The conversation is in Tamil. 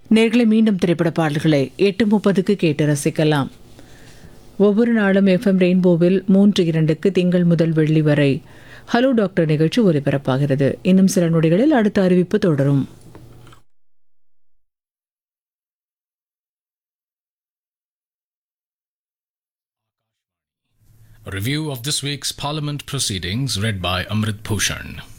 நேர்களை மீண்டும் திரைப்பட பாடல்களை 8:30க்கு கேட்டு ரசிக்கலாம். ஒவ்வொரு நாளும் எஃப்எம் ரெயின்போவில் 3:02க்கு திங்கள் முதல் வெள்ளி வரை ஹலோ டாக்டர் நிகழ்ச்சி ஒலிபரப்பாகிறது. இன்னும் சில நொடிகளில் அடுத்த அறிவிப்பு தொடரும். A review of this week's Parliament proceedings read by Amrit Bhushan.